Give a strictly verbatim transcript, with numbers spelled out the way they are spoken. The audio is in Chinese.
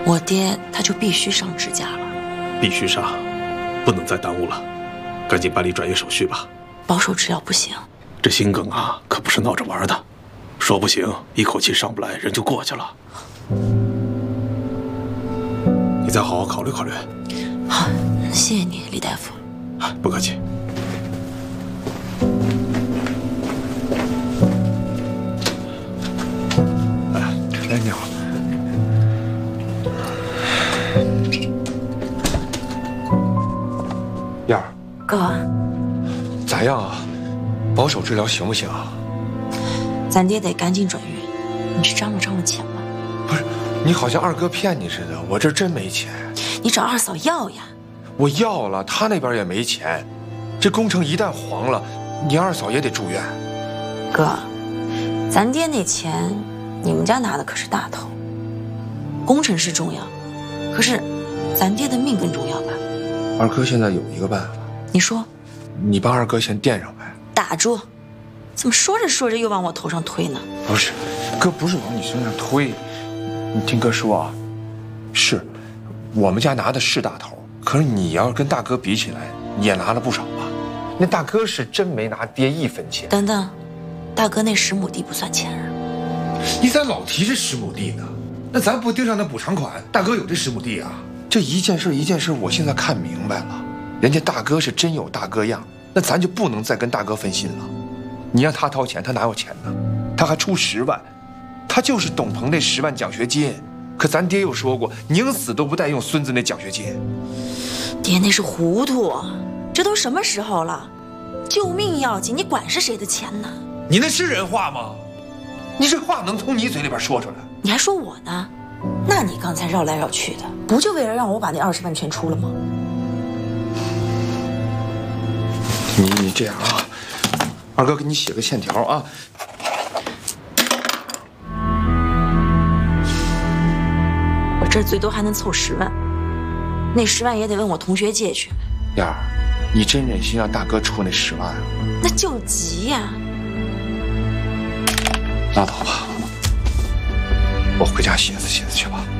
我爹他就必须上支架了。 必须上，不能再耽误了，赶紧办理转移手续吧。 保守治疗不行， 这心梗啊，可不是闹着玩的，说不行，一口气上不来，人就过去了。你再好好考虑考虑。 好，谢谢你，李大夫。 啊，不客气。哎， 哎，你好。燕儿， 哥， 咋样啊？保守治疗行不行啊？ 咱爹得赶紧转运，你去张罗张罗钱吧。 不是，你好像二哥骗你似的，我这真没钱。 你找二嫂要呀。 我要了，他那边也没钱。这工程一旦黄了，你二嫂也得住院。 哥，咱爹那钱，你们家拿的可是大头。工程是重要，可是咱爹的命更重要吧？ 二哥现在有一个办法， 你说？ 你帮二哥先垫上呗。 打住！怎么说着说着又往我头上推呢？ 不是，哥不是往你身上推。你听哥说啊，是我们家拿的是大头，可是你要是跟大哥比起来，也拿了不少吧？那大哥是真没拿爹一分钱。 等等，大哥那十亩地不算钱啊。 你咋老提这十亩地呢？那咱不定上那补偿款，大哥有这十亩地啊？这一件事一件事，我现在看明白了，人家大哥是真有大哥样，那咱就不能再跟大哥分心了。你让他掏钱，他哪有钱呢？他还出十万，他就是董鹏那十万奖学金。可咱爹又说过，宁死都不带用孙子那奖学金。 爹那是糊涂，这都什么时候了？救命要紧，你管是谁的钱呢？ 你那是人话吗？你这话能从你嘴里边说出来？ 你还说我呢？那你刚才绕来绕去的，不就为了让我把那二十万全出了吗？ 你你这样啊，二哥给你写个欠条啊。 我这最多还能凑十万，那十万也得问我同学借去。 燕儿，你真忍心让大哥出那十万啊？ 那就急呀！ 拉倒吧，我回家寻思寻思去吧。